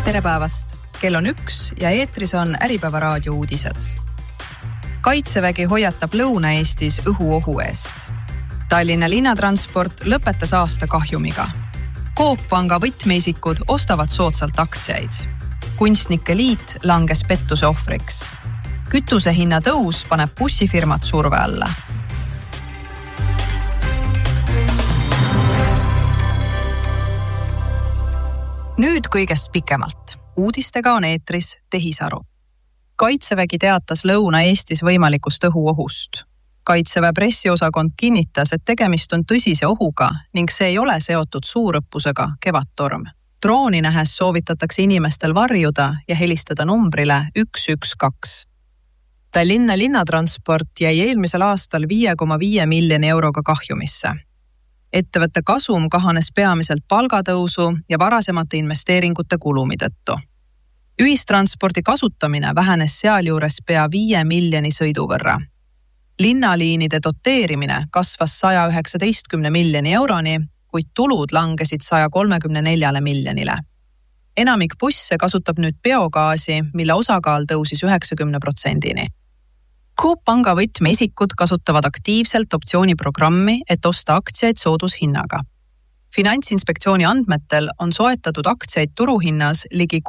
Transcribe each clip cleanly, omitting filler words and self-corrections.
Tere päevast! Kell on 1 ja eetris on Äripäeva raadio uudised. Kaitsevägi hoiatab Lõuna-Eestis õhuohu eest. Tallinna linnatransport lõpetas aasta kahjumiga. Coop Panga võtmeisikud ostavad soodsalt aktsiaid. Kunstnike liit langes pettuse ohvriks. Kütuse hinna tõus paneb bussifirmad surve alla. Nüüd kõigest pikemalt. Uudistega on eetris Tehisaru. Kaitsevägi teatas Lõuna-Eestis võimalikust õhuohust. Kaitseväe pressiosakond kinnitas, et tegemist on tõsise ohuga ning see ei ole seotud suurõppusega Kevadtorm. Drooni nähes soovitatakse inimestel varjuda ja helistada numbrile 112. Tallinna linnatransport jäi eelmisel aastal 5,5 miljoni euroga kahjumisse. Ettevõtte kasum kahanes peamiselt palgatõusu ja varasemate investeeringute kulumi tõttu. Ühistranspordi kasutamine vähenes sealjuures pea 5 miljoni sõidu võrra. Linnaliinide doteerimine kasvas 119 miljoni euroni, kuid tulud langesid 134 miljonile. Enamik busse kasutab nüüd biogaasi, mille osakaal tõusis 90%-ni. Coop Panga võtmeisikud kasutavad aktiivselt optsiooniprogrammi, et osta aktsiaid soodushinnaga. Finantsinspektsiooni andmetel on soetatud aktsiaid turuhinnas ligi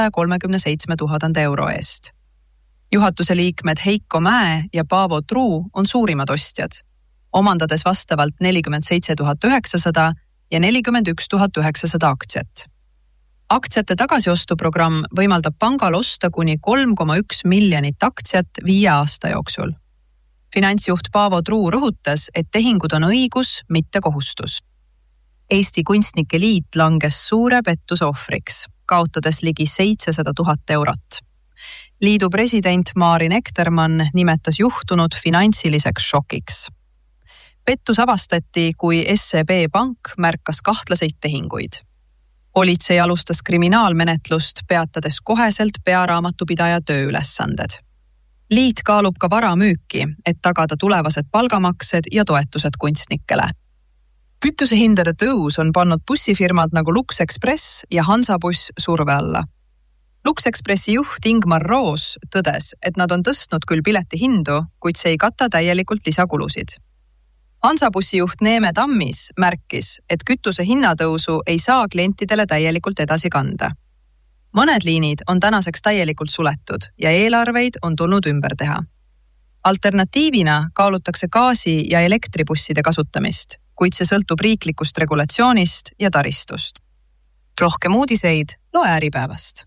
337 000 euro eest. Juhatuse liikmed Heiko Mäe ja Paavo Truu on suurimad ostjad, omandades vastavalt 47 900 ja 41 900 aktsiat. Aktsiate tagasiostuprogramm võimaldab pangal osta kuni 3,1 miljonit aktsiat 5 aasta jooksul. Finantsjuht Paavo Truu rõhutas, et tehingud on õigus, mitte kohustus. Eesti Kunstnike liit langes suure pettuse ohvriks, kaotades ligi 700 000 eurot. Liidu president Maarin Ektermann nimetas juhtunud finantsiliseks šokiks. Pettus avastati, kui SEB Pank märkas kahtlaseid tehinguid. Politsei alustas kriminaalmenetlust, peatades koheselt pearaamatupidaja tööülesanded. Liit kaalub ka vara müüki, et tagada tulevased palgamaksed ja toetused kunstnikele. Kütusehindade tõus on pannud bussifirmad nagu Lux Express ja Hansabuss surve alla. Lux Expressi juht Ingmar Roos tõdes, et nad on tõstnud küll piletihindu, kuid see ei kata täielikult lisakulusid. Hansabussi juht Neeme Tammis märkis, et kütuse hinnatõusu ei saa klientidele täielikult edasi kanda. Mõned liinid on tänaseks täielikult suletud ja eelarveid on tulnud ümber teha. Alternatiivina kaalutakse gaasi- ja elektribusside kasutamist, kuid see sõltub riiklikust regulatsioonist ja taristust. Rohkem uudiseid loe Äripäevast.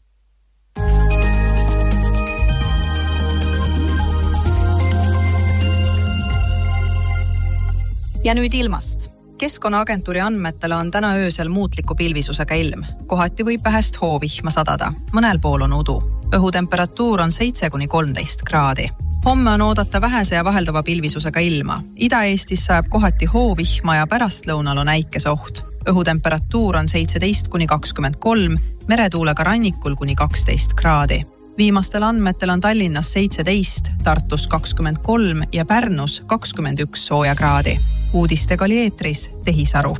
Ja nüüd ilmast. Keskkonnaagentuuri andmetele on täna öösel muutliku pilvisusega ilm. Kohati võib vähest hoovihma sadada. Mõnel pool on udu. Õhutemperatuur on 7–13 kraadi. Homme on oodata vähese ja vaheldava pilvisusega ilma. Ida-Eestis sajab kohati hoovihma ja pärastlõunal on äikesoht. Õhutemperatuur on 17–23, meretuulega rannikul kuni 12 kraadi. Viimastel andmetel on Tallinnas 17, Tartus 23 ja Pärnus 21 sooja kraadi. Uudistega oli eetris Tehisaru.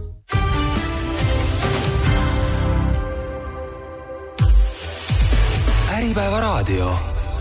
Äripäeva raadio.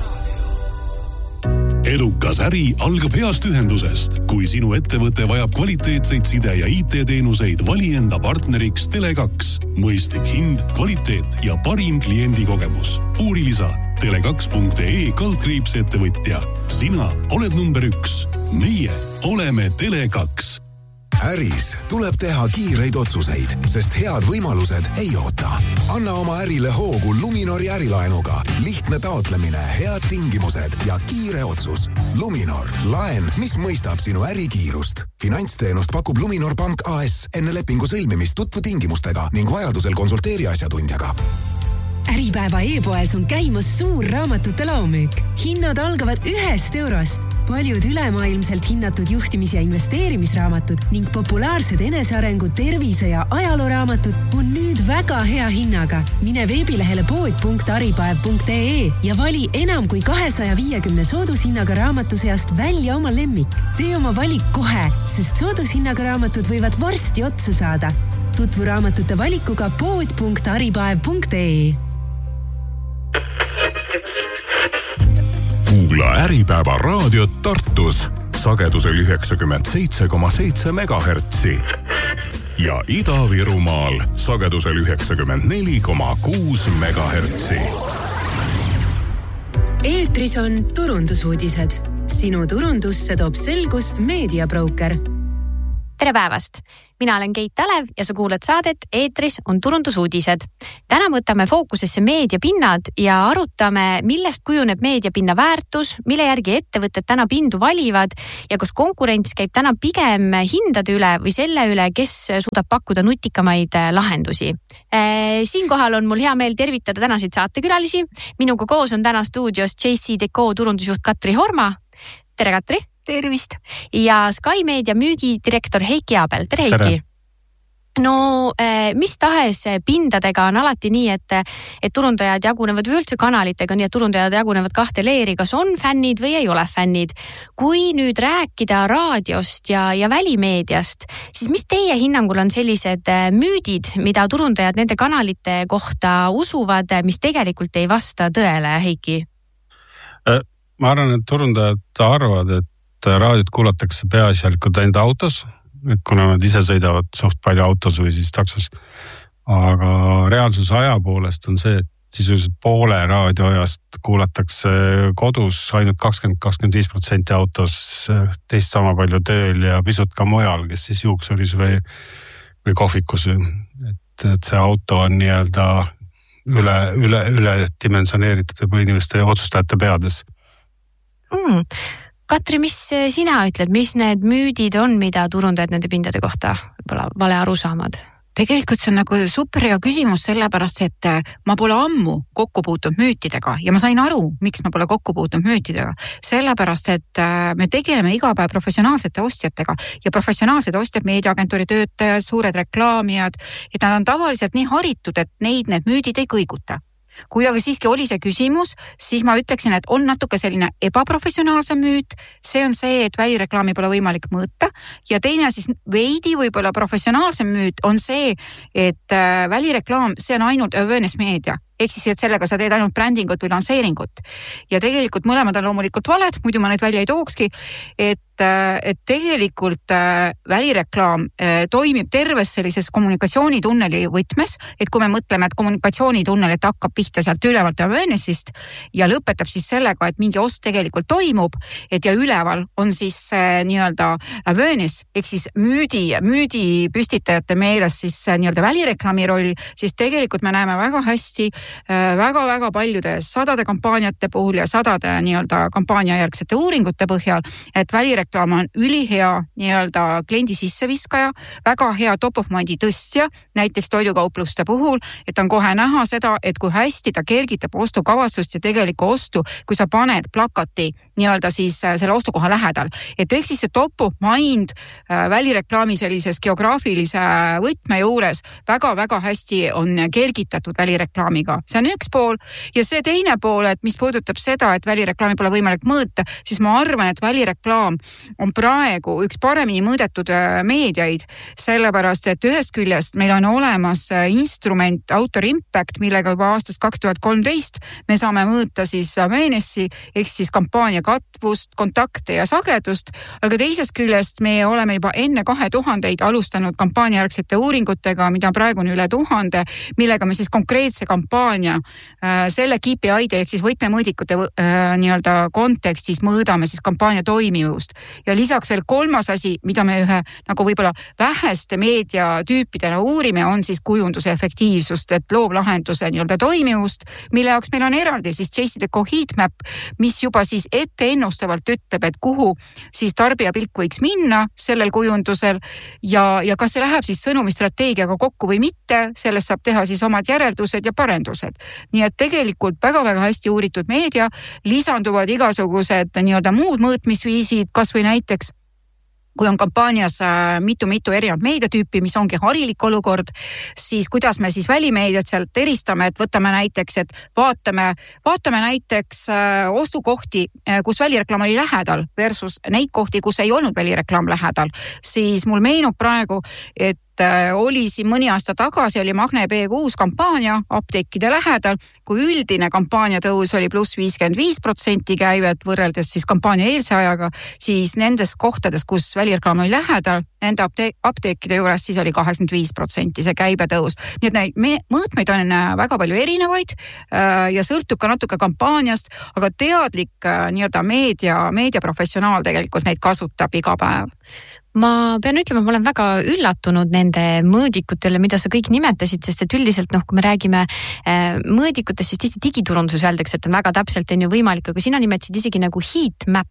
Edukas äri algab heast ühendusest. Kui sinu ettevõte vajab kvaliteetseid side- ja IT-teenuseid, vali enda partneriks Tele2. Mõistlik hind, kvaliteet ja parim kliendikogemus. Uuri lisa tele2.ee/ettevõtja. Sina oled number 1. Meie oleme Tele2. Äris tuleb teha kiireid otsuseid, sest head võimalused ei oota. Anna oma ärile hoogu Luminori ärilaenuga. Lihtne taotlemine, head tingimused ja kiire otsus. Luminor, laen, mis mõistab sinu ärikiirust. Finantsteenust pakub Luminor Pank AS. Enne lepingu sõlmimist tutvu tingimustega ning vajadusel konsulteeri asjatundjaga. Äripäeva e-poes on käimas suur raamatute laomüük. Hinnad algavad 1 eurost. Paljud ülemaailmselt hinnatud juhtimis- ja investeerimisraamatud ning populaarsed enesearengu, tervise- ja ajalooraamatud on nüüd väga hea hinnaga. Mine veebilehele pood.aripäev.ee ja vali enam kui 250 soodushinnaga raamatu seast välja oma lemmik. Tee oma valik kohe, sest soodushinnaga raamatud võivad varsti otsa saada. Tutvu raamatute valikuga pood.aripäev.ee. Googla Äripäeva raadiot Tartus sagedusel 97,7 megahertsi ja Ida-Virumaal sagedusel 94,6 megahertsi. Eetris on turundusuudised. Sinu turundusse toob selgust meediabroker. Tere päevast! Mina olen Keit Talev ja sa kuulad saadet Eetris on turundusuudised. Täna võtame fookusesse meediapinnad ja arutame, millest kujuneb meediapinna väärtus, mille järgi ettevõtted täna pindu valivad ja kas konkurents käib täna pigem hindade üle või selle üle, kes suudab pakkuda nutikamaid lahendusi. Siinkohal on mul hea meel tervitada tänaseid saatekülalisi. Minuga koos on täna stuudios JCDecaux turundusjuht Katri Horma. Tere Katri! Tervist! Ja Sky Media müügidirektor Heiki Abel. Tere Heiki! No, mis tahes pindadega on alati nii, et turundajad jagunevad või üldse kanalitega, nii et turundajad jagunevad kahte leeri, kas on fännid või ei ole fännid. Kui nüüd rääkida raadiost ja välimeediast, siis mis teie hinnangul on sellised müüdid, mida turundajad nende kanalite kohta usuvad, mis tegelikult ei vasta tõele, Heiki? Ma arvan, et turundajad arvavad, et raadiot kuulatakse peaasjalikult enda autos, kuna nad ise sõidavad suht palju autos või siis taksos. Aga reaalsus aja poolest on see, et sisuliselt poole raadioajast kuulatakse kodus, ainult 20-25% autos, teist sama palju tööl ja pisut ka mujal, kes siis juuksuris või kohvikus. Et see auto on nii-öelda üle dimensioneeritud või inimeste otsustajate peades. Katri, mis sina ütled, mis need müüdid on, mida turundajad nende pindade kohta vale aru saamad? Tegelikult see on nagu super hea küsimus sellepärast, et ma pole ammu kokku puutunud müütidega ja ma sain aru, miks ma pole kokku puutunud müütidega. Sellepärast, et me tegeleme iga päev professionaalsete ostjatega ja professionaalsed ostjad, meediaagentuuri töötajad, suured reklaamijad, et nad on tavaliselt nii haritud, et need müüdid ei kõiguta. Kui aga siiski oli see küsimus, siis ma ütleksin, et on natuke selline ebaprofessionaalse müüt. See on see, et välireklaami pole võimalik mõõta. Ja teine siis veidi võib-olla professionaalse müüt on see, et välireklaam, see on ainult awareness meedia. Ehk siis, et sellega sa teed ainult brändingut või lansseeringut. Ja tegelikult mõlemad on loomulikult valed, muidu ma neid välja ei tookski, et tegelikult välireklaam toimib terves sellises kommunikatsioonitunneli võtmes, et kui me mõtleme, et kommunikatsioonitunnel, et hakkab pihta sealt ülevalt awarenessist ja lõpetab siis sellega, et mingi ost tegelikult toimub, et ja üleval on siis nii-öelda awareness, ehk siis müüdi püstitajate meeles siis nii-öelda välireklaami roll, siis tegelikult me näeme väga hästi väga-väga paljude sadade kampaaniate puhul ja sadade nii-öelda kampaaniajärgsete uuringute põhjal, et välireklaam on ülihea nii-öelda kliendi sisseviskaja, väga hea top of mind'i tõstja, näiteks toidukaupluste puhul, et on kohe näha seda, et kui hästi ta kergitab ostukavatsust ja tegelikku ostu, kui sa paned plakati nii-öelda siis selle ostukoha lähedal. Et ehk siis see top of mind välireklaami sellises geograafilise võtme juures väga-väga hästi on kergitatud välireklaamiga. See on üks pool ja see teine pool, et mis puudutab seda, et välireklaami pole võimalik mõõta, siis ma arvan, et välireklaam on praegu üks paremini mõõdetud meediaid, sellepärast, et ühest küljest meil on olemas instrument Autor Impact, millega juba aastast 2013 me saame mõõta siis awarenessi, ehk siis kampaania katvust, kontakte ja sagedust, aga teisest küljest me oleme juba enne 2000 alustanud kampaaniajärgsete uuringutega, mida praegu on üle 1000, millega me siis konkreetse kampaania selle KPI-de ehk siis võtmemõõdikute nii-öelda kontekstis mõõdame siis kampaania toimivust. Ja lisaks veel kolmas asi, mida me ühe nagu võib-olla väheste meediatüüpidena uurime, on siis kujunduse efektiivsust, et loob lahenduse nii-öelda toimivust, mille jaoks meil on eraldi siis JCDecaux heatmap, mis juba siis ette ennustavalt ütleb, et kuhu siis tarbijapilk võiks minna sellel kujundusel ja kas see läheb siis sõnumistrateegiaga kokku või mitte, sellest saab teha siis omad järeldused ja parendused. Nii et tegelikult väga-väga hästi uuritud meedia, lisanduvad igasugused nii-öelda muud mõõtmisviisid, kas või näiteks kui on kampaanias mitu erinevat meediatüüpi, mis ongi harilik olukord, siis kuidas me siis välimeediat sealt eristame, et võtame näiteks, et vaatame näiteks ostukohti, kus välireklaam oli lähedal versus neid kohti, kus ei olnud välireklaam lähedal, siis mul meenub praegu, et oli siin mõni aasta tagasi oli Magne B6 kampaania apteekide lähedal, kui üldine kampaania tõus oli pluss 55% käivet võrreldes siis kampaania eelse ajaga, siis nendes kohtades, kus välireklaam oli lähedal, nende apteekide juures siis oli 85% see käibe tõus. Nii et neid mõõtmeid on väga palju erinevaid ja sõltub ka natuke kampaaniast, aga teadlik nii-öelda meediaprofessionaal tegelikult neid kasutab iga päev. Ma pean ütlema, ma olen väga üllatunud nende mõõdikutele, mida sa kõik nimetasid, sest et üldiselt kui me räägime mõõdikutest, siis tihti digiturunduses öeldakse, et on väga täpselt on ju võimalik, aga sina nimetasid isegi nagu heatmap.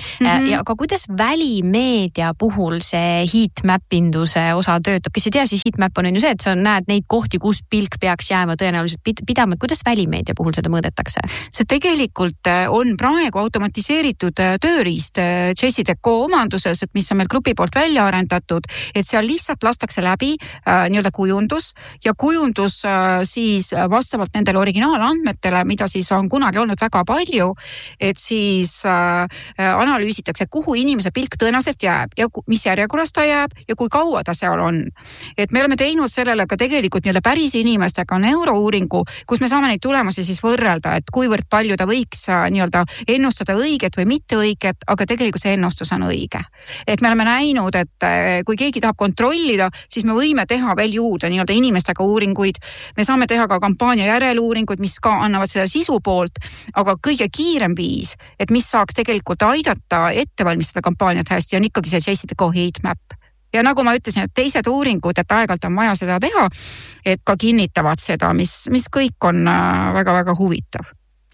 Ja aga kuidas välimeedia puhul see heatmappinduse osa töötab? Kes ei tea, siis heatmap on ju see, et sa näed neid kohti, kus pilk peaks jääma tõenäoliselt pidama. Kuidas välimeedia puhul seda mõõdetakse? See tegelikult on praegu automatiseeritud tööriist Jessideco omanduses, et mis on meil grupi poolt välja arendatud, et seal lihtsalt lastakse läbi nii-öelda kujundus ja kujundus siis vastavalt nendele originaalandmetele, mida siis on kunagi olnud väga palju, et siis analüüsitakse, kuhu inimese pilk tõenäoliselt jääb ja mis järjekorras ta jääb ja kui kaua ta seal on. Et me oleme teinud sellele ka tegelikult nii-öelda päris inimestega neurouuringu, kus me saame neid tulemusi siis võrrelda, et kuivõrd palju ta võiks nii-öelda ennustada õiget või mitte õiget, aga tegelikult see ennustus on õige. Et me oleme näinud, et kui keegi tahab kontrollida, siis me võime teha veel juurde nii-öelda inimestega uuringuid. Me saame teha ka kampaania järeluuringuid, mis ka annavad seda sisu poolt, aga kõige kiirem viis, et mis saaks tegelikult aidata ette valmistada kampaaniat hästi, on ikkagi see Jessideco heatmap. Ja nagu ma ütlesin, et teised uuringud, et aegalt on vaja seda teha, et ka kinnitavad seda, mis kõik on väga-väga huvitav.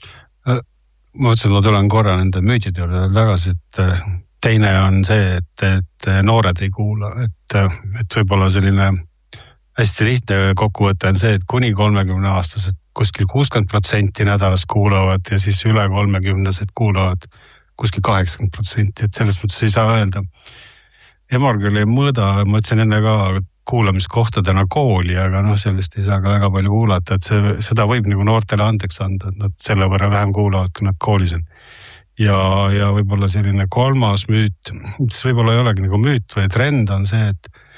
Ma mõtlesin, ma tulen korra nende müütide juurde tagasi, et teine on see, et noored ei kuula, et võib-olla selline hästi lihtne kokkuvõte on see, et kuni 30 aastased kuskil 60% nädalas kuulavad ja siis üle 30-sed kuulavad kuskil 80%, et selles mõttes ei saa öelda. Emar küll ei mõõda, ma ütlesin enne ka kuulamiskohtadena kooli, aga sellest ei saa ka väga palju kuulata, et seda võib nagu noortele andeks anda, et nad selle võrra vähem kuulavad, kui nad koolis on. Ja võib-olla selline kolmas müüt, mis võib-olla ei olegi nagu müüt või trend on see,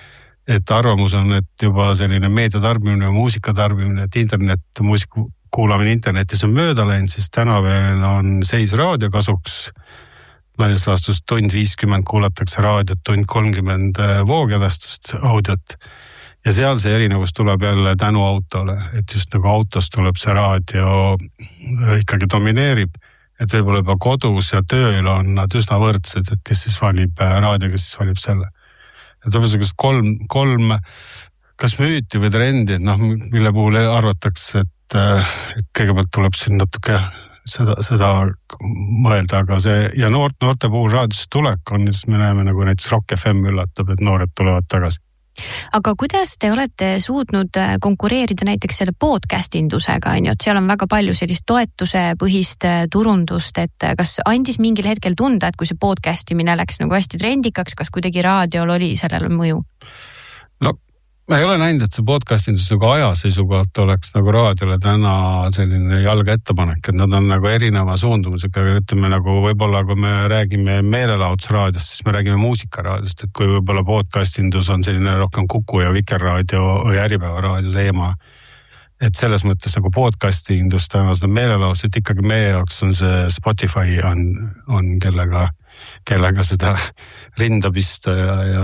et arvamus on, et juba selline meediatarbimine ja muusikatarbimine, et muusika kuulamine internetis on mööda läinud, siis täna veel on seis raadio kasuks. Laias laastus tund 50 kuulatakse raadiot, tund 30 voogedastust audiot. Ja seal see erinevus tuleb jälle tänu autole, et just nagu autos tuleb see raadio ikkagi domineerib, et võib-olla juba kodus ja tööl on nad üsna võrdsed, et kes siis valib raadioga, siis valib selle. Et võiks kolm kas müüti või trendi, mille puhul arvatakse, et kõigepealt tuleb siin natuke seda mõelda, aga see ja noorte puhul raadiosse tulek on, siis me näeme nagu näiteks Rock FM üllatab, et noored tulevad tagasi. Aga kuidas te olete suutnud konkureerida näiteks selle podcastindusega, et seal on väga palju sellist toetuse põhist turundust, et kas andis mingil hetkel tunda, et kui see podcastimine läks nagu hästi trendikaks, kas kuidagi raadiol oli sellele mõju? No, ma ei ole näinud, et see podcastindus nagu ajaseisukohalt oleks nagu raadiole täna selline jalga ettepanek, et nad on nagu erineva suundumusega, ütleme nagu võib-olla kui me räägime meelelahutusraadiost, siis me räägime muusikaraadiost, et kui võib-olla podcastindus on selline rohkem Kuku ja Vikerraadio või Äripäevaraadio teema, et selles mõttes nagu podcastindus täna seda meelelahus, et ikkagi meie jaoks on see Spotify on kellega seda rinda pista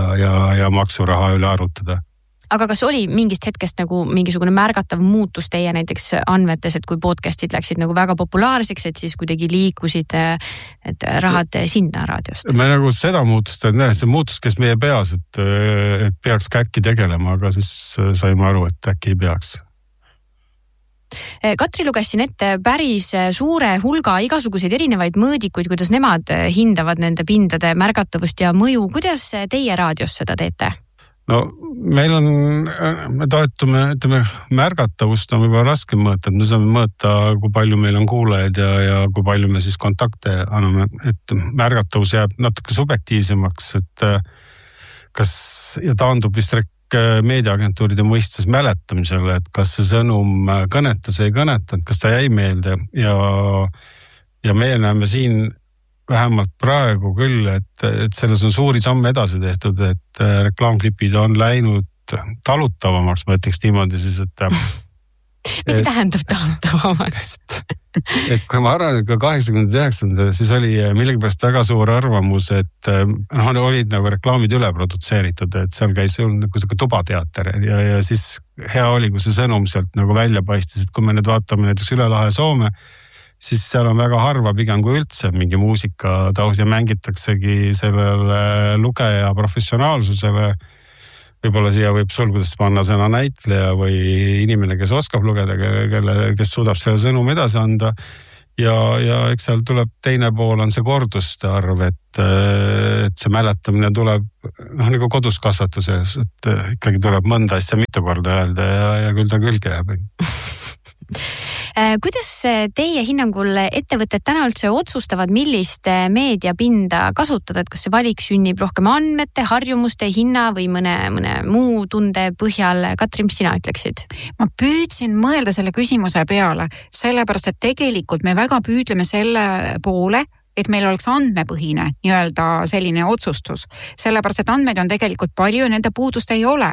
ja maksuraha üle arutada. Aga kas oli mingist hetkest nagu mingisugune märgatav muutus teie näiteks andmetes, et kui podcastid läksid nagu väga populaarseks, et siis kuidagi liikusid et rahad sinna raadiost? Me nagu seda muutust, see muutus käis meie peas, et peaks ka äkki tegelema, aga siis saime aru, et äkki ei peaks. Katri luges siin ette päris suure hulga igasuguseid erinevaid mõõdikuid, kuidas nemad hindavad nende pindade märgatavust ja mõju. Kuidas teie raadios seda teete? No meil me toetume, ütleme, märgatavust on võib-olla raske mõõta, et me saame mõõta, kui palju meil on kuulajaid ja kui palju me siis kontakte anname, et märgatavus jääb natuke subjektiivsemaks, et kas ja taandub vist meediaagentuuride mõistes mäletamisele, et kas see sõnum kõnetas ei kõnetanud, kas ta jäi meelde ja meie näeme siin vähemalt praegu küll, et selles on suuri samme edasi tehtud, et reklaamklipid on läinud talutavamaks, ma ütleks niimoodi siis, et mis see tähendab talutavamaks? Et kui ma arvan, et ka 89. siis oli millegipärast väga suur arvamus, et olid nagu reklaamid üle produtseeritud, et seal käis nagu tubateater ja siis hea oli, kui see sõnum sealt nagu välja paistis, et kui me nüüd vaatame näiteks üle lahe Soome, siis seal on väga harva pigem kui üldse mingi muusika taust ja mängitaksegi sellele lugeja professionaalsusele. Võib-olla siia võib sulgudes panna sõna näitleja või inimene, kes oskab lugeda, kes suudab selle sõnum edasi anda. Ja eks seal tuleb teine pool on see korduste arv, et see mäletamine tuleb nagu kodus kasvatuses, et ikkagi tuleb mõnda asja mitu korda öelda ja küll ta külge jääb. Kuidas teie hinnangul ettevõtted täna üldse otsustavad, millist meediapinda kasutada, et kas see valik sünnib rohkem andmete, harjumuste, hinna või mõne muu tunde põhjal? Katrin, mis sina ütleksid? Ma püüdsin mõelda selle küsimuse peale, sellepärast et tegelikult me väga püüdleme selle poole, et meil oleks andmepõhine nii-öelda selline otsustus, sellepärast et andmeid on tegelikult palju ja nende puudust ei ole.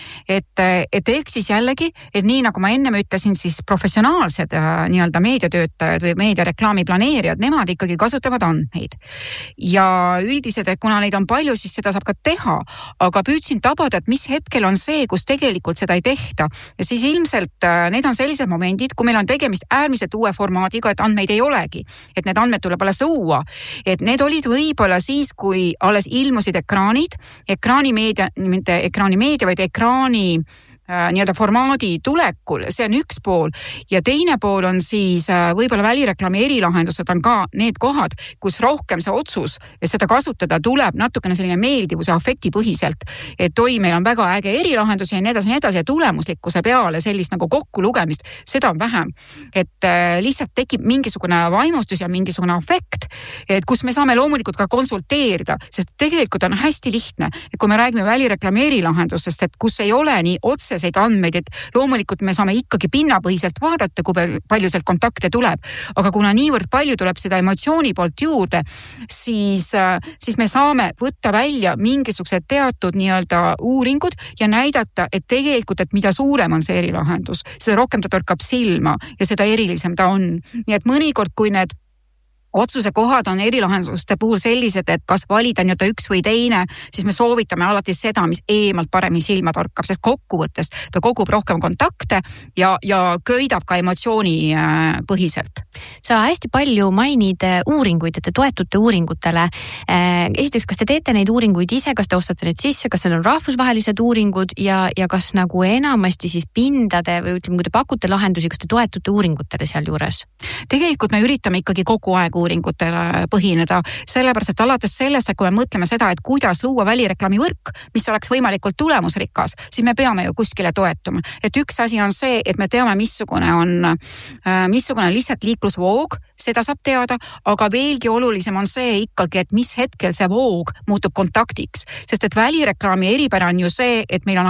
Et ehk siis jällegi, et nii nagu ma ennem ütlesin, siis professionaalsed nii-öelda meediatöötajad või meediareklaami planeerijad, nemad ikkagi kasutavad andmeid. Ja üldiselt, et kuna neid on palju, siis seda saab ka teha, aga püüdsin tabada, et mis hetkel on see, kus tegelikult seda ei tehta. Ja siis ilmselt need on sellised momendid, kui meil on tegemist äärmiselt uue formaadiga, et andmeid ei olegi, et need andmed tuleb alles luua. Et need olid võib-olla siis, kui alles ilmusid ekraanimeedia, vaid ekraani nii-öelda formaadi tulekul, see on üks pool ja teine pool on siis võib-olla välireklaami erilahendused on ka need kohad, kus rohkem see otsus ja seda kasutada tuleb natukene selline meeldivuse afekti põhiselt, et meil on väga äge erilahendus ja nii edasi ja tulemuslikkuse peale sellist nagu kokkulugemist, seda on vähem, et lihtsalt tekib mingisugune vaimustus ja mingisugune afekt, et kus me saame loomulikult ka konsulteerida, sest tegelikult on hästi lihtne, et kui me räägime välireklaami erilahendusest, et kus ei ole nii otse andmeid, et loomulikult me saame ikkagi pinnapõhiselt vaadata, kui palju sealt kontakte tuleb, aga kuna niivõrd palju tuleb seda emotsiooni poolt juurde, siis me saame võtta välja mingisugused teatud nii-öelda uuringud ja näidata, et tegelikult, et mida suurem on see erilahendus, seda rohkem ta torkab silma ja seda erilisem ta on. Nii et mõnikord, kui need otsuse kohad on erilahenduste puhul sellised, et kas valida nii-öelda üks või teine, siis me soovitame alati seda, mis eemalt paremini silma torkab, sest kokkuvõttes ta kogub rohkem kontakte ja köidab ka emotsiooni põhiselt. Sa hästi palju mainid uuringuid, et te toetute uuringutele. Esiteks, kas te teete neid uuringuid ise, kas te ostate neid sisse, kas need on rahvusvahelised uuringud ja kas nagu enamasti siis pindade või ütleme, kui te pakute lahendusi, kas te toetute uuringutele seal juures? Tegelikult me üritame ikkagi kogu aeg uuringutele põhineda, sellepärast, et alates sellest, et kui me mõtleme seda, et kuidas luua välireklaami võrk, mis oleks võimalikult tulemusrikas, siis me peame ju kuskile toetuma. Et üks asi on see, et me teame, missugune on lihtsalt liiklusvoog, seda saab teada, aga veelgi olulisem on see ikkagi, et mis hetkel see voog muutub kontaktiks, sest et välireklaami eripära on ju see, et meil on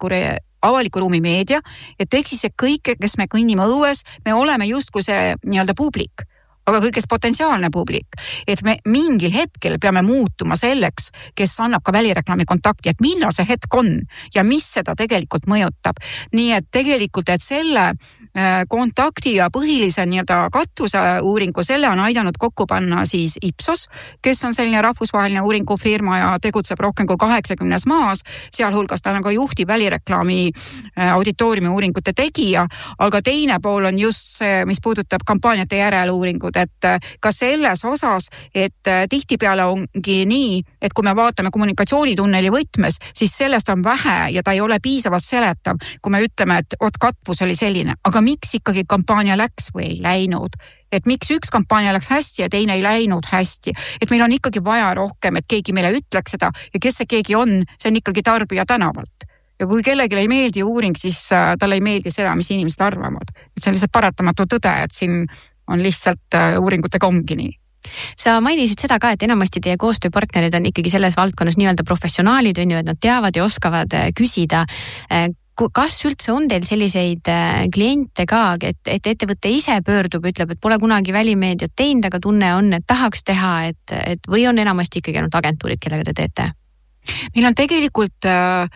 avaliku ruumi meedia, et ehk siis kõik, kes me kõnnime õues, me oleme justkui see nii-öelda publik, aga kõigest potentsiaalne publik, et me mingil hetkel peame muutuma selleks, kes annab ka välireklaami kontakti, et millal see hetk on ja mis seda tegelikult mõjutab. Nii et tegelikult, et selle kontakti ja põhilise nii-öelda katvuse uuringu, selle on aidanud kokku panna siis Ipsos, kes on selline rahvusvaheline uuringufirma ja tegutseb rohkem kui 80 maas, sealhulgas ta on ka juhtiv välireklaami auditooriumi uuringute tegija, aga teine pool on just see, mis puudutab kampaaniate järeluuringud, et ka selles osas, et tihtipeale ongi nii, et kui me vaatame kommunikatsioonitunneli võtmes, siis sellest on vähe ja ta ei ole piisavalt seletav, kui me ütleme, et katvus oli selline, aga miks ikkagi kampaania läks või ei läinud? Et miks üks kampaania läks hästi ja teine ei läinud hästi? Et meil on ikkagi vaja rohkem, et keegi meile ütleks seda ja kes see keegi on, see on ikkagi tarbija tänavalt. Ja kui kellelegi ei meeldi uuring, siis talle ei meeldi seda, mis inimesed arvavad. See on lihtsalt paratamatu tõde, et siin on lihtsalt uuringutega ongi nii. Sa mainisid seda ka, et enamasti teie koostööpartnerid on ikkagi selles valdkonnas nii-öelda professionaalid, et nad teavad ja oskavad küsida. Kas üldse on teil selliseid kliente ka, et ettevõte ise pöördub, ütleb, et pole kunagi välimeediat teinud, aga tunne on, et tahaks teha, et või on enamasti ikkagi ainult agentuurid, kellega te teete? Meil on tegelikult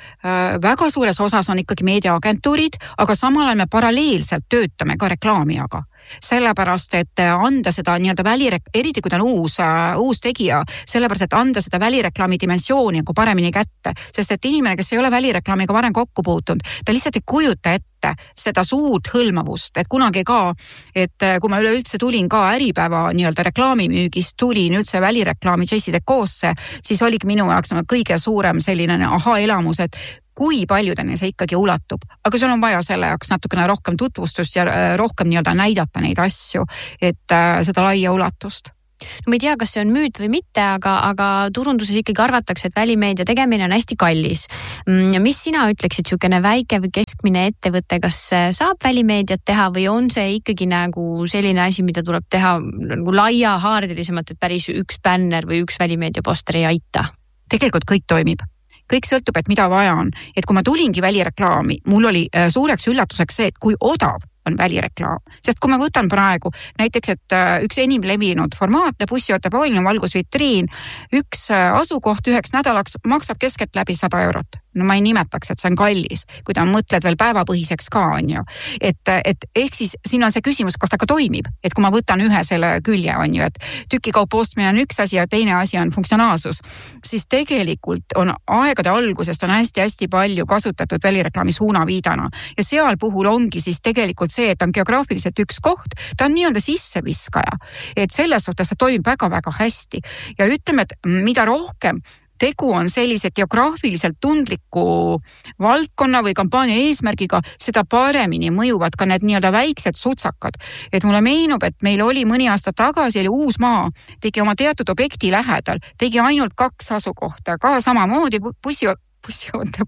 väga suures osas on ikkagi meediaagentuurid, aga samal ajal me paralleelselt töötame ka reklaamijaga. Sellepärast, et anda seda nii-öelda eriti kui ta on uus tegija, sellepärast, et anda seda välireklaami dimensiooni nagu paremini kätte. Sest et inimene, kes ei ole välireklaamiga varem kokku puutunud, ta lihtsalt ei kujuta ette seda suurt hõlmavust, et kunagi ka, et kui ma üleüldse tulin ka Äripäeva nii-öelda reklaamimüügist, tulin üldse välireklaami Jessie Decausse, siis oligi minu jaoks kõige suurem selline aha-elamus, et kui paljudeni see ikkagi ulatub, aga sul on vaja selle jaoks natukene rohkem tutvustust ja rohkem nii-öelda näidata neid asju, et seda laia ulatust. No ma ei tea, kas see on müüt või mitte, aga turunduses ikkagi arvatakse, et välimeedia tegemine on hästi kallis. Mis sina ütleksid, niisugune väike või keskmine ettevõte, kas saab välimeediat teha või on see ikkagi nagu selline asi, mida tuleb teha nagu laia haardelisemalt, et päris üks bänner või üks välimeedia poster ei aita? Tegelikult kõik toimib. Kõik sõltub, et mida vaja on. Et kui ma tulingi välireklaami, mul oli suureks üllatuseks see, et kui odav on välireklaam. Sest kui ma võtan praegu näiteks, et üks enim levinud formaatne bussioote paoline valgusvitriin, üks asukoht 1 nädalaks maksab keskelt läbi 100 eurot. No ma ei nimetaks, et see on kallis, kui ta mõtled veel päevapõhiseks ka on ju. Et ehk siis siin on see küsimus, kas ta ka toimib. Et kui ma võtan ühe selle külje on ju, et tükikaupa ostmine on üks asi ja teine asi on funktsionaalsus, siis tegelikult on aegade algusest on hästi-hästi palju kasutatud välireklaami suunaviidana. Ja seal puhul ongi siis tegelikult see, et on geograafiliselt üks koht, ta on nii-öelda sisseviskaja. Et selles suhtes see toimib väga-väga hästi. Ja ütleme, et mida rohkem tegu on sellise geograafiliselt tundliku valdkonna või kampaania eesmärgiga, seda paremini mõjuvad ka need nii-öelda väiksed sutsakad. Et mulle meenub, et meil oli mõni aasta tagasi, oli Uusmaa, tegi oma teatud objekti lähedal, tegi ainult 2 asukohta, ka samamoodi bussioote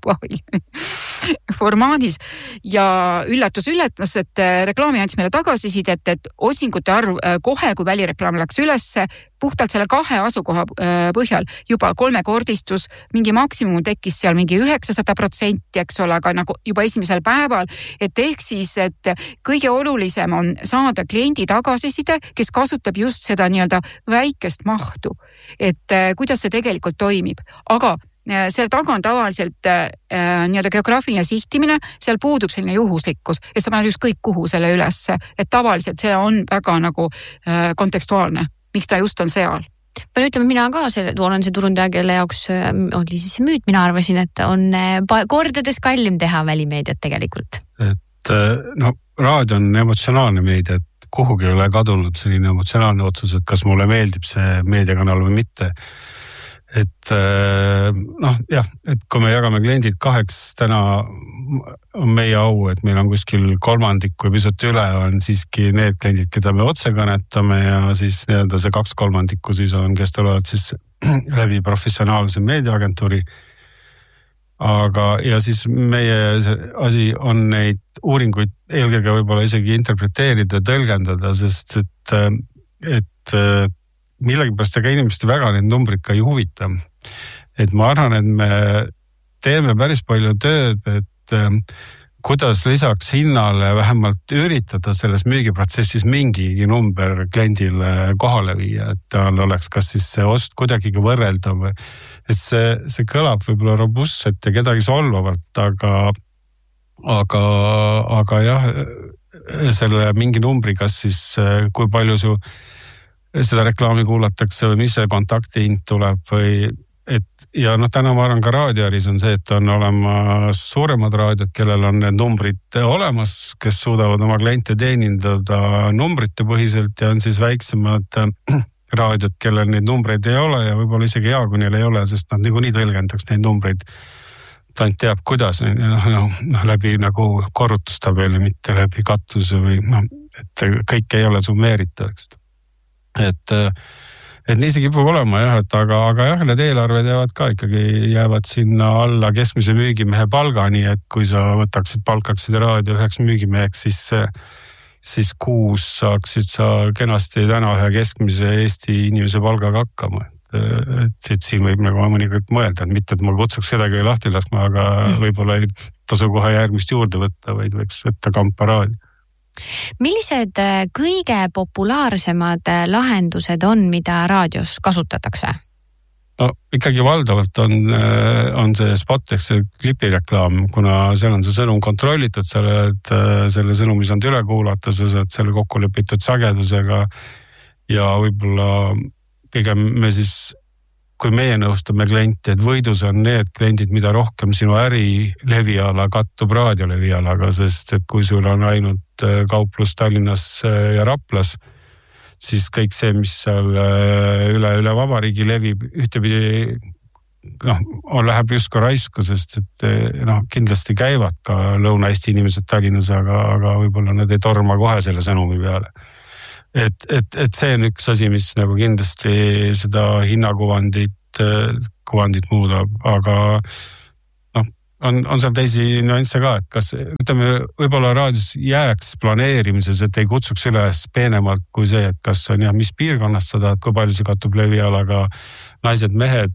formaadis ja üllatus, et reklaami andis meile tagasisidet, et otsingute arv kohe, kui välireklaam läks ülesse, puhtalt selle 2 asukoha põhjal juba 3-kordistus, mingi maksimum tekkis seal mingi 900%, eks ole, aga nagu juba esimesel päeval, et ehk siis, et kõige olulisem on saada kliendi tagasiside, kes kasutab just seda nii-öelda väikest mahtu, et kuidas see tegelikult toimib, aga seal taga on tavaliselt nii-öelda geograafiline sihtimine, seal puudub selline juhuslikkus, et sa paned ükskõik kuhu selle ülesse, et tavaliselt see on väga nagu kontekstuaalne, miks ta just on seal. Palju ütleme, mina ka olen see turundaja, kelle jaoks oli siis see müüt, mina arvasin, et on kordades kallim teha välimeediat tegelikult. Et no, raadio on emotsionaalne meedia, et kuhugi ei ole kadunud selline emotsionaalne otsus, et kas mulle meeldib see meediakanal või mitte. Et noh, jah, et kui me jagame kliendid 2, täna on meie au, et meil on kuskil 1/3 kui pisut üle on siiski need kliendid, keda me otse kõnetame ja siis nii-öelda see 2/3 siis on, kes tulevad siis läbi professionaalse meediaagentuuri. Aga ja siis meie asi on neid uuringuid eelkõige võib-olla isegi interpreteerida, tõlgendada, sest et millegipärast aga inimeste väga need numbrid ka ei huvita. Et ma arvan, et me teeme päris palju tööd, et kuidas lisaks hinnale vähemalt üritada selles müügiprotsessis mingigi number kliendile kohale viia, et tal oleks kas siis see ost kuidagigi võrreldav. Et see kõlab võib-olla robustselt ja kedagi solvavalt, aga jah, selle mingi numbri, kas siis kui palju su seda reklaami kuulatakse või mis see kontaktihind tuleb või et ja noh, täna ma arvan ka raadioäris on see, et on olemas suuremad raadiod, kellel on need numbrid olemas, kes suudavad oma kliente teenindada numbrite põhiselt ja on siis väiksemad raadiod, kellel neid numbreid ei ole ja võib-olla isegi hea, kui neil ei ole, sest nad niikuinii tõlgendaks neid numbreid. Ta ainult teab, kuidas läbi nagu korrutustabeli, mitte läbi katuse või et kõik ei ole summeeritav, eks. Et nii see kipub olema jah, et aga jah, need eelarved jäävad sinna alla keskmise müügimehe palgani, et kui sa palkaksid raadio 1 müügimeheks, siis kuus saaksid sa kenasti täna ühe keskmise Eesti inimese palgaga hakkama. Et siin võib nagu mõnikord mõelda, et mitte, et ma kutsuks kedagi lahti laskma, aga võib-olla ei tasu kohe järgmist juurde võtta, vaid võiks võtta kampa raadio. Millised kõige populaarsemad lahendused on, mida raadios kasutatakse? No ikkagi valdavalt on see spot ehk see klipireklaam, kuna seal on see sõnum kontrollitud, selle sõnumi saanud üle kuulata, sa saad selle kokku lepitud sagedusega ja võib-olla pigem me siis, kui meie nõustame kliente, et võidus on need kliendid, mida rohkem sinu äri leviala kattub raadiolevialaga, sest et kui sul on ainult kauplus Tallinnas ja Raplas, siis kõik see, mis seal üle vabariigi levib, ühtepidi läheb justkui raisku, sest et kindlasti käivad ka Lõuna-Eesti inimesed Tallinnas, aga võib-olla nad ei torma kohe selle sõnumi peale. Et see on üks asi, mis nagu kindlasti seda hinnakuvandit muudab, aga on seal teisi nüansse ka, et kas, ütleme, võib-olla raadios jääks planeerimises, et ei kutsuks üles peenemalt kui see, et kas on mis piirkonnast sa tahad, kui palju see kattub levialaga naised, mehed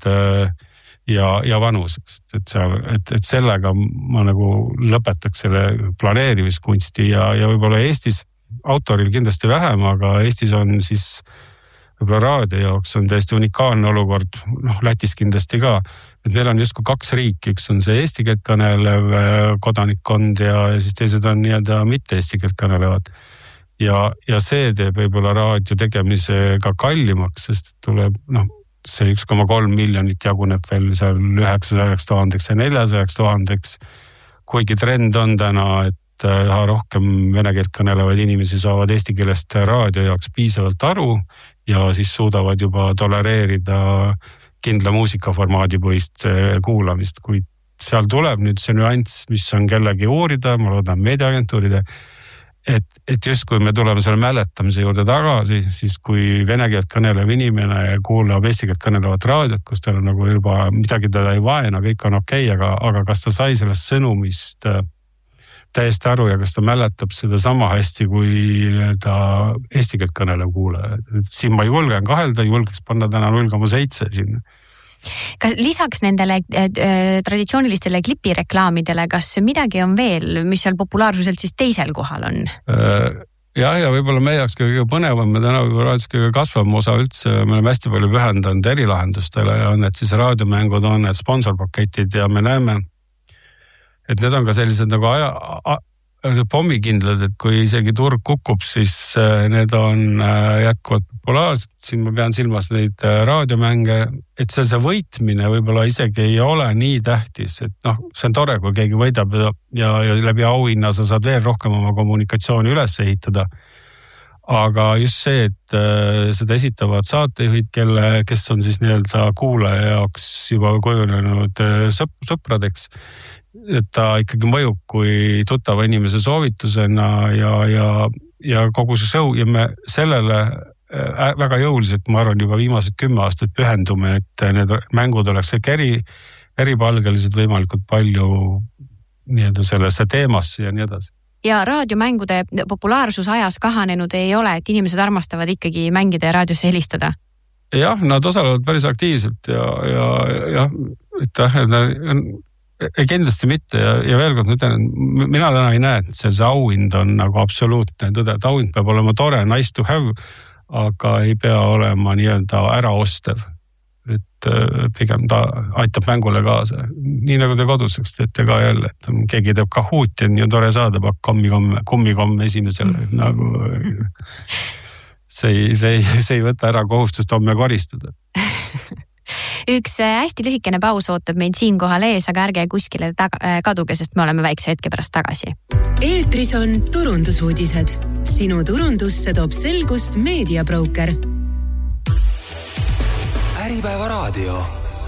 ja vanus. Et sellega ma nagu lõpetaks selle planeerimiskunsti ja võib-olla Eestis autoril kindlasti vähem, aga Eestis on siis võib-olla raadio jaoks on täiesti unikaalne olukord, Lätis kindlasti ka, et meil on justkui kaks riiki, üks on see eesti keelt kõnelev kodanikkond ja siis teised on nii-öelda mitte eesti keelt kõnelevad. Ja see teeb võib-olla raadio tegemise ka kallimaks, sest tuleb, see 1,3 miljonit jaguneb veel seal 900 000 ja 400 000, kuigi trend on täna, et rohkem vene keelt kõnelevaid inimesi saavad eesti keelest raadio jaoks piisavalt aru ja siis suudavad juba tolereerida kindla muusikaformaadi põhist kuulamist, kuid seal tuleb nüüd see nüanss, mis on kellegi uurida, ma loodan meediaagentuuride, et just kui me tuleme selle mäletamise juurde tagasi, siis kui vene keelt kõnelev inimene kuulab eesti keelt kõnelevat raadiot, kus tal on nagu juba midagi teda ei vaena, kõik on okei, aga kas ta sai sellest sõnumist täiesti aru ja kas ta mäletab seda sama hästi kui eesti keelt kõnelev kuulaja. Siin ma julgen kahelda, julgeks panna täna 0,7 sinna. Kas lisaks nendele traditsioonilistele klipireklaamidele, kas midagi on veel, mis seal populaarsuselt siis teisel kohal on? Ja võib-olla meie jaoks kõige põnevam ja täna võib-olla raadios kõige kasvam osa üldse, me oleme hästi palju pühendanud erilahendustele ja on need siis raadiomängud, on need sponsorpaketid ja me näeme, et need on ka sellised nagu pommikindlad, et kui isegi turg kukub, siis need on jätkuvalt populaarsed. Siin ma pean silmas neid raadiomänge, et see võitmine võib-olla isegi ei ole nii tähtis, et see on tore, kui keegi võidab ja läbi auhinna sa saad veel rohkem oma kommunikatsiooni üles ehitada. Aga just see, et seda esitavad saatejuhid, kes on siis nii-öelda kuulaja jaoks juba kujunenud sõpradeks, et ta ikkagi mõjub kui tuttava inimese soovitusena ja kogu see show ja me sellele väga jõuliselt, ma arvan, juba viimased 10 aastat pühendume, et need mängud oleks kõik eripalgelised võimalikult palju nii-öelda sellesse teemasse ja nii edasi. Ja raadiomängude populaarsus ajas kahanenud ei ole, et inimesed armastavad ikkagi mängida ja raadiosse helistada? Jah, nad osalevad päris aktiivselt ja kindlasti mitte ja veel kord ütlen, mina täna ei näe, et see auhind on nagu absoluutne tõde, et auhind peab olema tore, nice to have, aga ei pea olema nii-öelda äraostev, et pigem ta aitab mängule kaasa, nii nagu te koduseks teete ka jälle, et keegi teeb Kahooti, on ju tore saada, pakk kummikomm esimesele, nagu see ei võta ära kohustust homme koristada. Üks hästi lühikene paus ootab meid siinkohal ees, aga ärge kuskile kaduge, sest me oleme väikse hetke pärast tagasi. Eetris on turundusuudised. Sinu turundusse toob selgust meediabroker. Äripäeva raadio.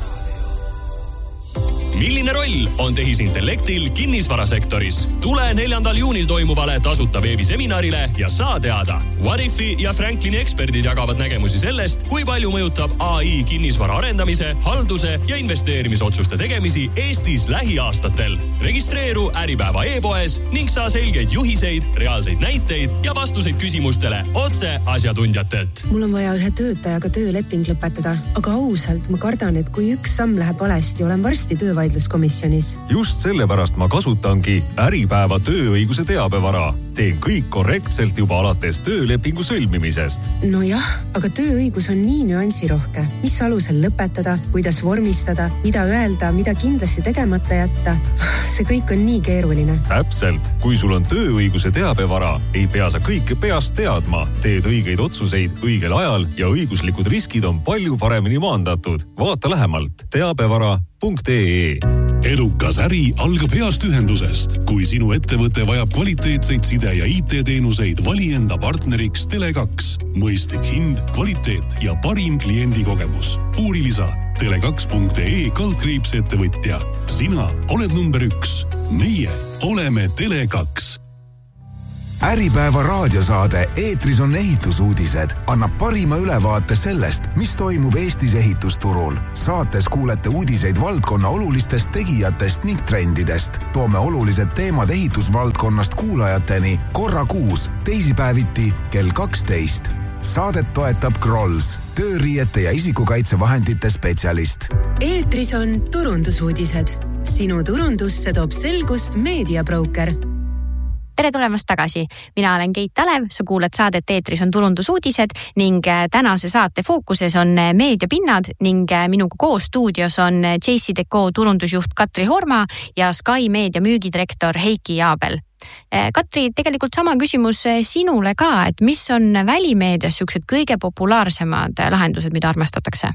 Milline roll on tehisintellektil kinnisvarasektoris? Tule 4. juunil toimuvale tasuta veebiseminarile ja saa teada. Warifi ja Franklini eksperdid jagavad nägemusi sellest, kui palju mõjutab AI kinnisvara arendamise, halduse ja investeerimisotsuste tegemisi Eestis lähiaastatel. Registreeru Äripäeva e-poes ning saa selgeid juhiseid, reaalseid näiteid ja vastuseid küsimustele otse asjatundjatelt. Mul on vaja ühe töötajaga tööleping lõpetada, aga ausalt ma kardan, et kui üks samm läheb valesti, olen varsti töövalmis töövaidluskomisjonis. Just sellepärast ma kasutangi Äripäeva tööõiguse teabevara. Teen kõik korrektselt juba alates töölepingu sõlmimisest. Nojah, aga tööõigus on nii nüansirohke. Mis alusel lõpetada, kuidas vormistada, mida öelda, mida kindlasti tegemata jätta. See kõik on nii keeruline. Täpselt. Kui sul on tööõiguse teabevara, ei pea sa kõike peast teadma. Teed õigeid otsuseid õigel ajal ja õiguslikud riskid on palju paremini maandatud. Vaata lähemalt teabevara.ee. Edukas äri algab heast ühendusest. Kui sinu ettevõte vajab kvaliteetseid side- ja IT-teenuseid, vali enda partneriks Tele2. Mõistlik hind, kvaliteet ja parim kliendikogemus. Uuri lisa tele2.ee/ettevõtja. Sina oled number 1. Meie oleme Tele2. Äripäeva raadiosaade Eetris on ehitusuudised annab parima ülevaate sellest, mis toimub Eestis ehitusturul. Saates kuulete uudiseid valdkonna olulistest tegijatest ning trendidest. Toome olulised teemad ehitusvaldkonnast kuulajateni korra kuus, teisipäeviti kell 12. Saadet toetab Grolls, tööriiete ja isikukaitsevahendite spetsialist. Eetris on turundusuudised. Sinu turundusse toob selgust meediabroker. Tere tulemast tagasi. Mina olen Keit Talev, sa kuuled saadet Eetris on turundusuudised ning tänase saate fookuses on meediapinnad ning minuga koos stuudios on JCDecaux turundusjuht Katri Horma ja Sky Media müügidirektor Heiki Jaabel. Katri, tegelikult sama küsimus sinule ka, et mis on välimeedias siuksed kõige populaarsemad lahendused, mida armastatakse?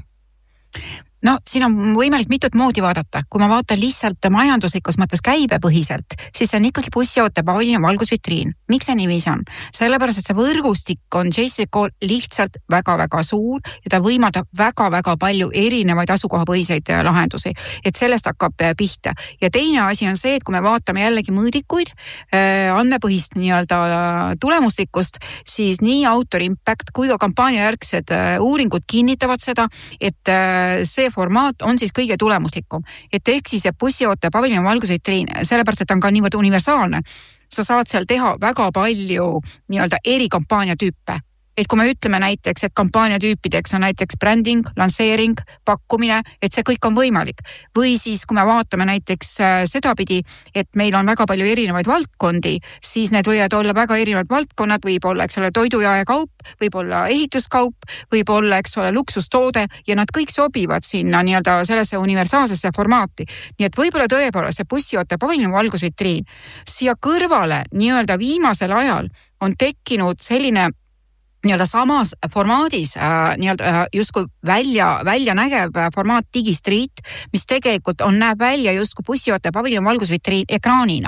No, siin on võimalik mitut moodi vaadata. Kui ma vaatan lihtsalt majanduslikus mõttes käibepõhiselt, siis see on ikkagi bussioote paviljon valgusvitriin. Miks see niiviisi on? Sellepärast, et see võrgustik on JCDecaux lihtsalt väga-väga suur ja ta võimaldab väga-väga palju erinevaid asukohapõhiseid lahendusi. Et sellest hakkab pihta. Ja teine asi on see, et kui me vaatame jällegi mõõdikuid, andmepõhist nii-öelda tulemuslikkust, siis nii Autor Impact kui ka kampaaniajärgsed uuringud kinnitavad seda, et see formaat on siis kõige tulemuslikum. Et ehk siis bussioote paviljon valgusvitriin, sellepärast, et on ka niivõrd universaalne. Sa saad seal teha väga palju nii-öelda erikampaania tüüpe. Et kui me ütleme näiteks, et kampaania tüüpideks on näiteks branding, lansseering, pakkumine, et see kõik on võimalik. Või siis, kui me vaatame näiteks sedapidi, et meil on väga palju erinevaid valdkondi, siis need võivad olla väga erinevad valdkonnad, võib olla, eks ole, toidujaekaup, võib olla ehituskaup, võib olla, eks ole, luksustoode ja nad kõik sobivad sinna nii-öelda sellesse universaalsesse formaati. Nii et võib-olla tõepoolest see bussioote paviljon valgusvitriin. Siia kõrvale nii-öelda viimasel ajal on tekkinud selline nii-öelda samas formaadis nii-öelda justkui välja nägev formaat Digistreet, mis tegelikult näeb välja justkui bussioote paviljon valgusvitriin ekraanina.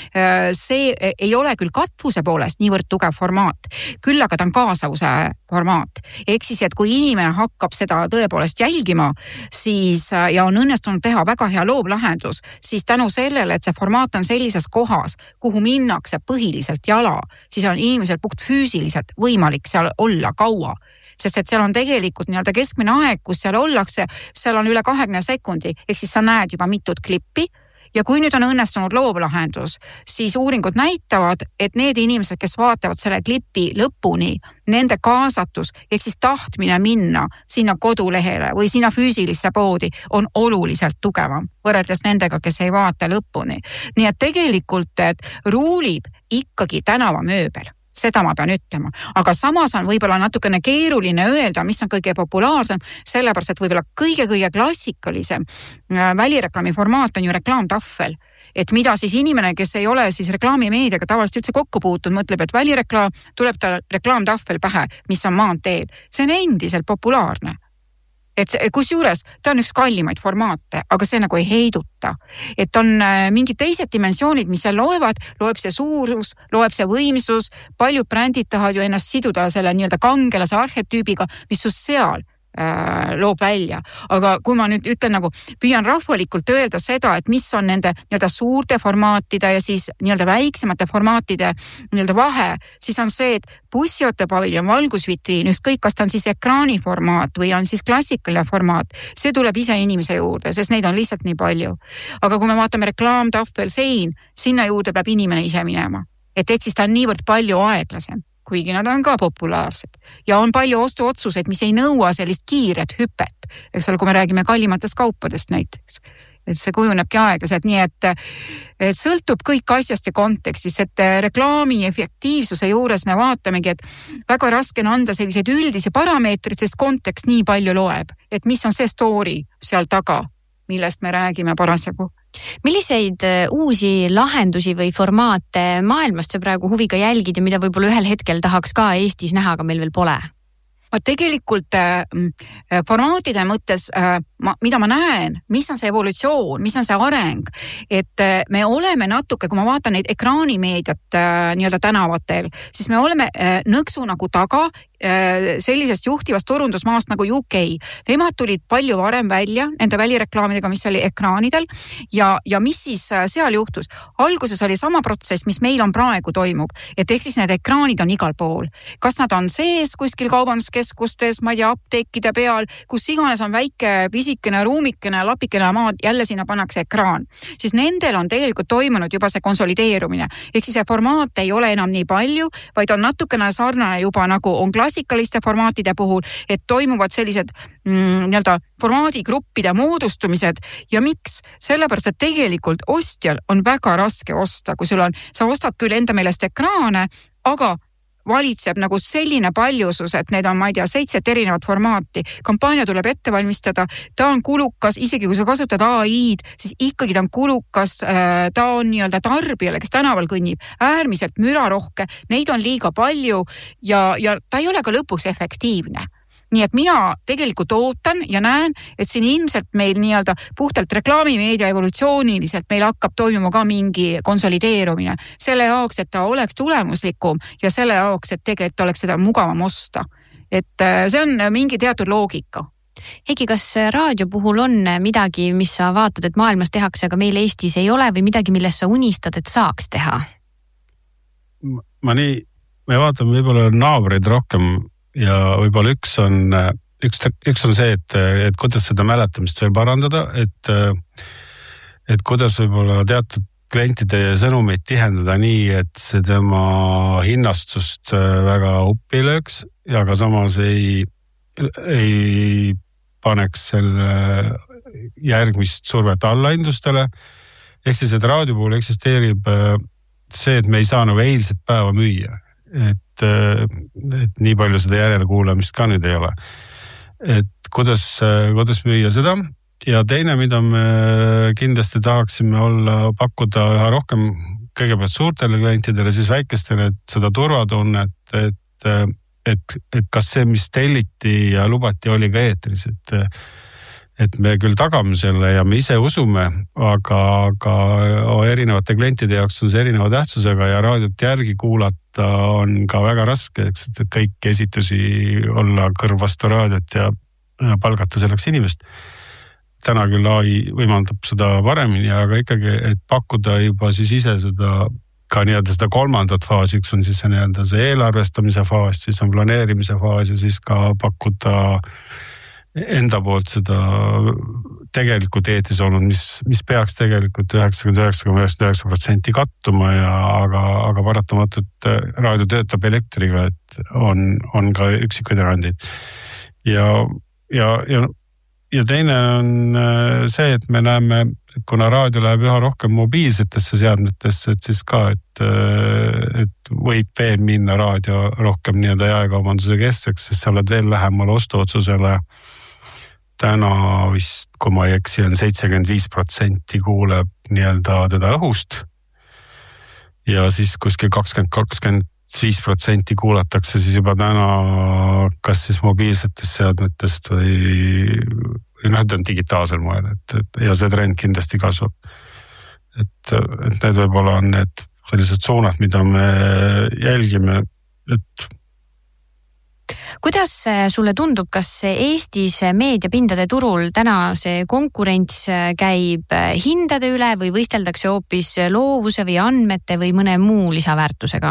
See ei ole küll katvuse poolest niivõrd tugev formaat, küll aga ta on kaasavuse formaat. Ehk siis, et kui inimene hakkab seda tõepoolest jälgima, siis ja on õnnestunud teha väga hea loovlahendus, siis tänu sellele, et see formaat on sellises kohas, kuhu minnakse põhiliselt jala, siis on inimesel puht füüsiliselt võimalik seal olla kaua. Sest et seal on tegelikult nii-öelda keskmine aeg, kus seal ollakse, seal on üle 20 sekundi, ehk siis sa näed juba mitut klippi. Ja kui nüüd on õnnestunud loovlahendus, siis uuringud näitavad, et need inimesed, kes vaatavad selle klipi lõpuni, nende kaasatus, ehk siis tahtmine minna sinna kodulehele või sinna füüsilisse poodi on oluliselt tugevam võrreldes nendega, kes ei vaata lõpuni. Nii et tegelikult et ruulib ikkagi tänavamööbel. Seda ma pean ütlema. Aga samas on võib-olla natukene keeruline öelda, mis on kõige populaarsem, sellepärast, et võib-olla kõige klassikalisem välireklaami formaat on ju reklaamtahvel. Et mida siis inimene, kes ei ole siis reklaamimeediaga tavaliselt üldse kokku puutunud, mõtleb, et välireklaam tuleb ta reklaamtahvel pähe, mis on maanteel. See on endiselt populaarne. Et kus juures, ta on üks kallimaid formaate, aga see nagu ei heiduta. Et on mingid teised dimensioonid, mis seal loevad, loeb see suurus, loeb see võimsus, paljud brändid tahavad ju ennast siduda selle nii-öelda kangelase arhetüübiga, mis just seal loob välja. Aga kui ma nüüd ütlen nagu, püüan rahvalikult öelda seda, et mis on nende nii-öelda suurte formaatide ja siis nii-öelda väiksemate formaatide nii-öelda vahe, siis on see, et bussioote paviljon valgusvitriin, just kõik, kas ta on siis ekraaniformaat või on siis klassikaline formaat, see tuleb ise inimese juurde, sest neid on lihtsalt nii palju. Aga kui me vaatame reklaamtahvel sein, sinna juurde peab inimene ise minema. Et siis ta on niivõrd palju aeglasem. Kuigi nad on ka populaarsed. Ja on palju ostuotsuseid, mis ei nõua sellist kiiret hüpet. Eks ole, kui me räägime kallimatest kaupadest näiteks. et see kujunebki aeglaselt, nii et sõltub kõik asjast ja kontekstis, et reklaami efektiivsuse juures me vaatamegi, et väga raske on anda selliseid üldisi parameetrid, sest kontekst nii palju loeb, et mis on see story seal taga, millest me räägime parasjagu. Milliseid uusi lahendusi või formaate maailmast sa praegu huviga jälgid ja mida võib-olla ühel hetkel tahaks ka Eestis näha, aga meil veel pole? Tegelikult formaatide mõttes, mida ma näen, mis on see evolutsioon, mis on see areng, et me oleme natuke, kui ma vaatan neid ekraanimeediat nii-öelda tänavatel, siis me oleme nõksu nagu taga sellisest juhtivast turundusmaast nagu UK. Nemad tulid palju varem välja nende välireklaamidega, mis oli ekraanidel ja mis siis seal juhtus? Alguses oli sama protsess, mis meil on praegu toimub, et ehk siis need ekraanid on igal pool. Kas nad on sees kuskil kaubanduskeskustes, ma ei tea, apteekide peal, kus iganes on väike pisikene ruumikene, lapikene maad, jälle sinna pannakse ekraan. Siis nendel on tegelikult toimunud juba see konsolideerumine. Ehk siis see formaat ei ole enam nii palju, vaid on natukene sarnane juba nagu on klassikaliste formaatide puhul, et toimuvad sellised nii-öelda formaadigruppide moodustumised ja miks? Sellepärast, et tegelikult ostjal on väga raske osta, kui sa ostad küll enda meelest ekraane, aga valitseb nagu selline paljusus, et need on, ma ei tea, 7 erinevat formaati. Kampaania tuleb ette valmistada, ta on kulukas, isegi kui sa kasutad AI-d, siis ikkagi ta on kulukas, ta on nii-öelda tarbijale, kes tänaval kõnnib, äärmiselt mürarohke, neid on liiga palju ja ta ei ole ka lõpuks efektiivne. Nii et mina tegelikult ootan ja näen, et siin ilmselt meil nii-öelda puhtalt reklaamimeedia evolutsiooniliselt meil hakkab toimuma ka mingi konsolideerumine. Selle jaoks, et ta oleks tulemuslikum ja selle jaoks, et tegelikult oleks seda mugavam osta. Et see on mingi teatud loogika. Heiki, kas raadio puhul on midagi, mis sa vaatad, et maailmas tehakse, aga meil Eestis ei ole või midagi, millest sa unistad, et saaks teha? Me vaatame võib-olla naabreid rohkem ja võib-olla üks on see, et kuidas seda mäletamist veel parandada, et kuidas võib-olla teatud klientide sõnumeid tihendada nii, et see tema hinnastust väga uppi lööks ja ka samas ei paneks selle järgmist survet allahindlustele. Ehk siis, et raadio puhul eksisteerib see, et me ei saa nagu eilset päeva müüa. Et nii palju seda järelekuulamist ka nüüd ei ole. Et kuidas müüa seda. Ja teine, mida me kindlasti tahaksime pakkuda üha rohkem kõigepealt suurtele klientidele, siis väikestele, et seda turvatunnet, et kas see, mis telliti ja lubati, oli ka eetris. Et me küll tagame selle ja me ise usume, aga erinevate klientide jaoks on see erineva tähtsusega ja raadiot järgi kuulata on ka väga raske, et kõik esitusi olla kõrv vastu raadiot ja palgata selleks inimest. Täna küll AI võimaldab seda paremini, aga ikkagi, et pakkuda juba siis ise seda ka nii-öelda seda kolmandat faasi, üks on siis see nii-öelda see eelarvestamise faas, siis on planeerimise faas ja siis ka pakkuda enda poolt seda tegelikult eetis olnud, mis peaks tegelikult 99,99% kattuma aga paratamatult raadio töötab elektriga, et on ka üksikuid erandeid. Ja teine on see, et me näeme, et kuna raadio läheb üha rohkem mobiilsetesse seadmetesse, et siis ka, et võib veel minna raadio rohkem nii-öelda jaekaubanduse keskseks, sest sa oled veel lähemal ostuotsusele. Täna vist, kui ma ei eksi, on 75% kuuleb nii-öelda teda õhust ja siis kuskil 20-25% kuulatakse siis juba täna kas siis mobiilsetest seadmetest või nad on digitaalsel moel, ja see trend kindlasti kasvab. Et need võib-olla on need sellised suunad, mida me jälgime, et kuidas sulle tundub, kas Eestis meediapindade turul täna see konkurents käib hindade üle või võisteldakse hoopis loovuse või andmete või mõne muu lisaväärtusega?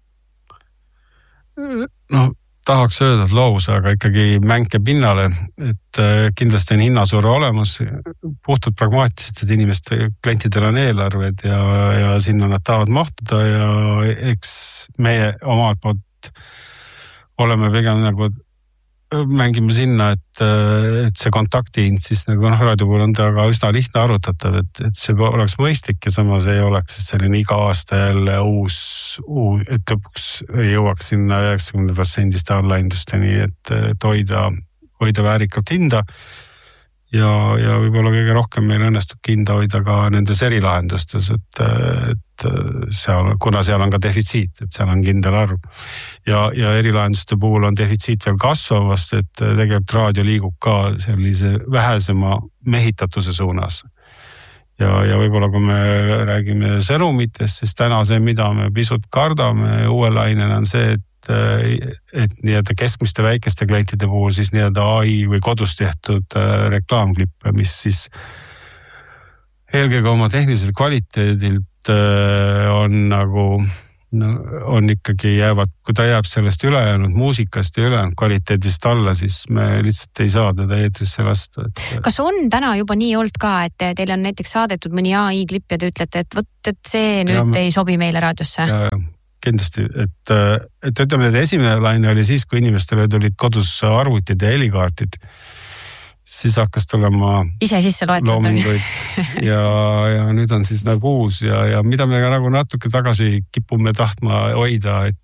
No, tahaks öelda, et loovuse, aga ikkagi mänke pinnale, et kindlasti on hinnasurve olemas, puhtalt pragmaatiliselt, et inimeste klientidel on eelarved ja sinna nad tahavad mahtuda ja eks meie omalt poolt oleme pigem nagu mängime sinna, et see kontaktihind siis nagu raadio puhul on ta ka üsna lihtne arutatav, et see oleks mõistlik ja samas ei oleks siis selline iga aasta jälle uus, et lõpuks jõuaks sinna 90% allahindusteni, et hoida väärikalt hinda ja võib-olla kõige rohkem meil õnnestub hinda hoida ka nendes erilahendustes, et seal, kuna seal on ka defitsiit, et seal on kindel arv ja erilahenduste puhul on defitsiit veel kasvavast, et tegelikult raadio liigub ka sellise vähesema mehitatuse suunas. Ja võib-olla kui me räägime sõnumitest, siis täna see, mida me pisut kardame uue lainena on see, et nii-öelda keskmiste väikeste klientide puhul siis nii-öelda AI või kodus tehtud reklaamklippe, mis siis eelkõige oma tehniliselt kvaliteedilt on nagu, on ikkagi jäävad, kui ta jääb sellest ülejäänud muusikast ja ülejäänud kvaliteedist alla, siis me lihtsalt ei saa teda eetrisse lasta. Kas on täna juba nii olnud ka, et teil on näiteks saadetud mõni AI klipp ja te ütlete, et võt, et see nüüd ei sobi meile raadiosse? Kindlasti, et ütleme, et esimene laine oli siis, kui inimestele tulid kodus arvutid ja helikaartid, siis hakkas tulema ise sisse loominguid ja nüüd on siis nagu uus ja mida me nagu natuke tagasi kipume tahtma hoida, et